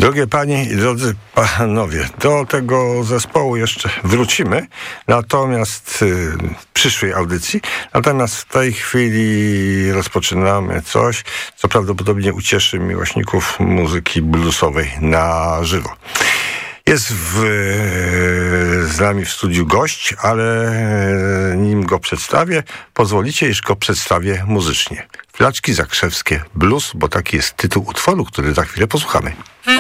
Drogie panie i drodzy panowie, do tego zespołu jeszcze wrócimy, natomiast w przyszłej audycji. Natomiast w tej chwili rozpoczynamy coś, co prawdopodobnie ucieszy miłośników muzyki bluesowej na żywo. Jest z nami w studiu gość, ale nim go przedstawię, pozwolicie, iż go przedstawię muzycznie. Flaczki Zakrzewskie Blues, bo taki jest tytuł utworu, który za chwilę posłuchamy.